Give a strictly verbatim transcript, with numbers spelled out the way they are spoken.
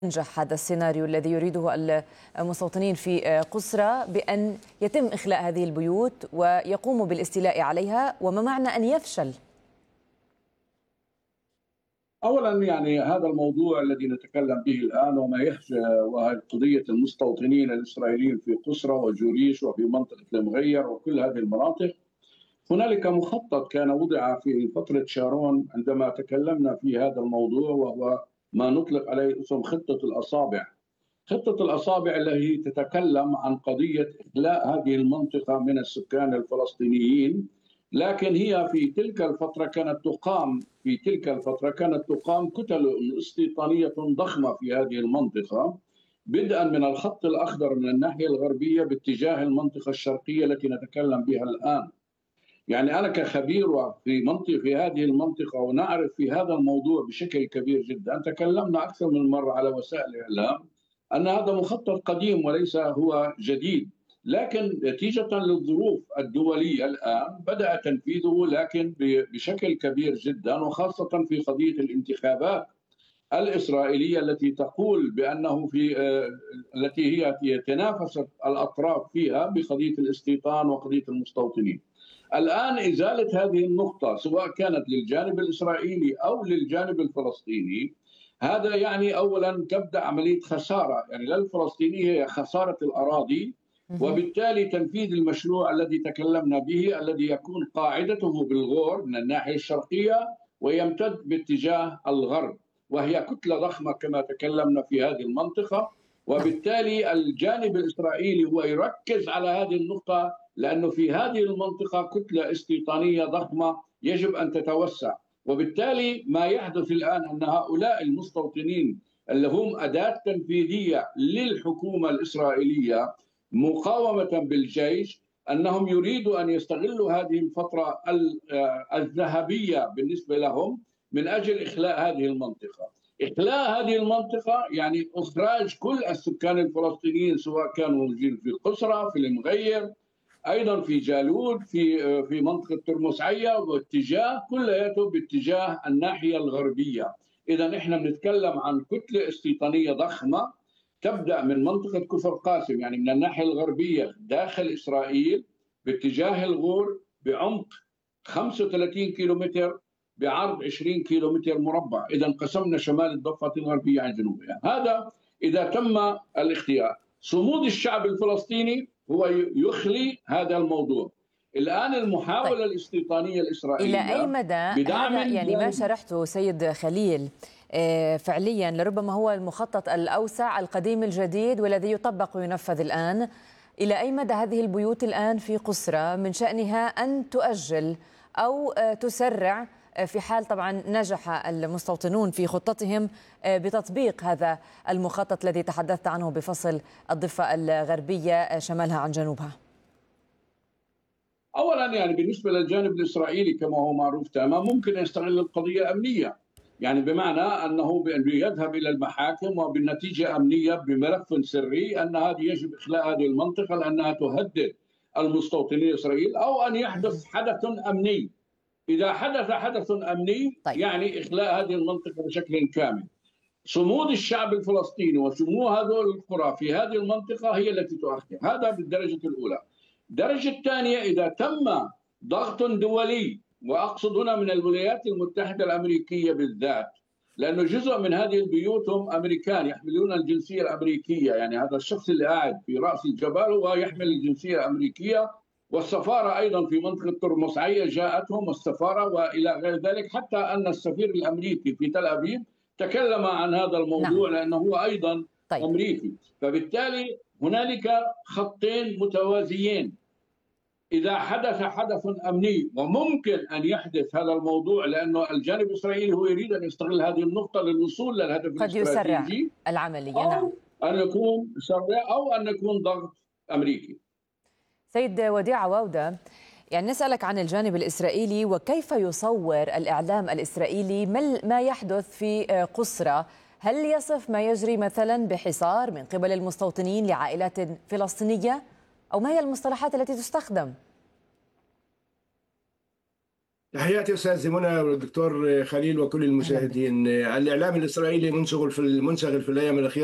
ينجح هذا السيناريو الذي يريده المستوطنين في قسرى بأن يتم إخلاء هذه البيوت ويقوموا بالاستيلاء عليها، وما معنى أن يفشل؟ اولا يعني هذا الموضوع الذي نتكلم به الان وما يحجى وهي قضيه المستوطنين الاسرائيليين في قسرى وجوريش وفي منطقه المغير وكل هذه المناطق. هنالك مخطط كان وضع في فتره شارون عندما تكلمنا في هذا الموضوع، وهو ما نطلق عليه اسم خطه الاصابع. خطه الاصابع التي تتكلم عن قضيه اخلاء هذه المنطقه من السكان الفلسطينيين، لكن هي في تلك الفترة كانت تقام في تلك الفترة كانت تقام كتل استيطانية ضخمة في هذه المنطقة، بدءا من الخط الأخضر من الناحية الغربية باتجاه المنطقة الشرقية التي نتكلم بها الآن. يعني أنا كخبير في منطقة في هذه المنطقة ونعرف في هذا الموضوع بشكل كبير جدا، تكلمنا أكثر من مرة على وسائل الإعلام أن هذا مخطط قديم وليس هو جديد، لكن نتيجة للظروف الدولية الآن بدأ تنفيذه، لكن بشكل كبير جدا، وخاصة في قضية الانتخابات الإسرائيلية التي تقول بأنه في التي هي يتنافس الأطراف فيها بقضية الاستيطان وقضية المستوطنين. الآن إزالة هذه النقطة سواء كانت للجانب الإسرائيلي أو للجانب الفلسطيني، هذا يعني أولا تبدأ عملية خسارة، يعني للفلسطيني هي خسارة الأراضي، وبالتالي تنفيذ المشروع الذي تكلمنا به الذي يكون قاعدته بالغور من الناحية الشرقية ويمتد باتجاه الغرب، وهي كتلة ضخمة كما تكلمنا في هذه المنطقة. وبالتالي الجانب الإسرائيلي هو يركز على هذه النقطة، لأنه في هذه المنطقة كتلة استيطانية ضخمة يجب أن تتوسع. وبالتالي ما يحدث الآن أن هؤلاء المستوطنين اللي هم أداة تنفيذية للحكومة الإسرائيلية مقاومة بالجيش، أنهم يريدوا أن يستغلوا هذه الفترة الذهبية بالنسبة لهم من أجل إخلاء هذه المنطقة. إخلاء هذه المنطقة يعني إخراج كل السكان الفلسطينيين، سواء كانوا موجودين في قسرى، في المغير، أيضا في جالود، في في منطقة ترمس عيا، واتجاه كلياته باتجاه الناحية الغربية. إذا إحنا بنتكلم عن كتلة استيطانية ضخمة تبدأ من منطقة كفر قاسم، يعني من الناحية الغربية داخل إسرائيل باتجاه الغور بعمق خمسة وثلاثين كيلومتر بعرض عشرين كيلومتر مربع. إذا قسمنا شمال الضفة الغربية عن جنوبها. هذا إذا تم الاختيار. صمود الشعب الفلسطيني هو يخلي هذا الموضوع. الآن المحاولة طيب. الاستيطانية الإسرائيلية إلى أي مدى بدعم هذا يعني ما شرحته سيد خليل فعليا لربما هو المخطط الأوسع القديم الجديد والذي يطبق وينفذ الآن؟ إلى أي مدى هذه البيوت الآن في قسرى من شأنها أن تؤجل أو تسرع في حال طبعا نجح المستوطنون في خطتهم بتطبيق هذا المخطط الذي تحدثت عنه بفصل الضفة الغربية شمالها عن جنوبها؟ أولا يعني بالنسبة للجانب الإسرائيلي كما هو معروف تماما ممكن يستغل القضية أمنية، يعني بمعنى أنه يذهب إلى المحاكم وبالنتيجة أمنية بملف سري أن هذه يجب إخلاء هذه المنطقة لأنها تهدد المستوطنين إسرائيل، أو أن يحدث حدث أمني. إذا حدث حدث أمني طيب. يعني إخلاء هذه المنطقة بشكل كامل. صمود الشعب الفلسطيني وشموع هذول القرى في هذه المنطقة هي التي تؤخر. هذا بالدرجة الأولى. الدرجة الثانية إذا تم ضغط دولي، وأقصد هنا من الولايات المتحدة الأمريكية بالذات، لأنه جزء من هذه البيوت هم أمريكان يحملون الجنسية الأمريكية، يعني هذا الشخص اللي قاعد في رأس الجبل هو يحمل الجنسية الأمريكية، والسفارة أيضا في منطقة ترمس عيا جاءتهم السفارة وإلى غير ذلك، حتى أن السفير الأمريكي في تل أبيب تكلم عن هذا الموضوع نعم. لأنه هو أيضا طيب. أمريكي. فبالتالي هنالك خطين متوازيين. إذا حدث حدث أمني وممكن أن يحدث هذا الموضوع، لأنه الجانب الإسرائيلي هو يريد أن يستغل هذه النقطة للوصول للهدف قد يسرع العملية أو نعم. أن يكون سرع أو أن يكون ضغط أمريكي. سيد وديع عواودة، يعني نسألك عن الجانب الإسرائيلي وكيف يصور الإعلام الإسرائيلي ما يحدث في قسرى؟ هل يصف ما يجري مثلا بحصار من قبل المستوطنين لعائلات فلسطينية؟ أو ما هي المصطلحات التي تستخدم؟ تحياتي استاذ منى والدكتور خليل وكل المشاهدين. الاعلام الاسرائيلي منشغل في المنشغل في الايام الاخيره